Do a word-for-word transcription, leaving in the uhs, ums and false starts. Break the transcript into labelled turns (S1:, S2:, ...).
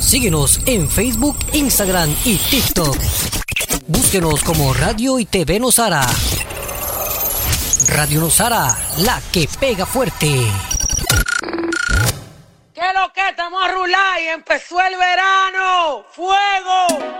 S1: Síguenos en Facebook, Instagram y TikTok. Búsquenos como Radio y T V Nosara. Radio Nosara, la que pega fuerte.
S2: ¿Qué lo que estamos a rular y empezó el verano? ¡Fuego!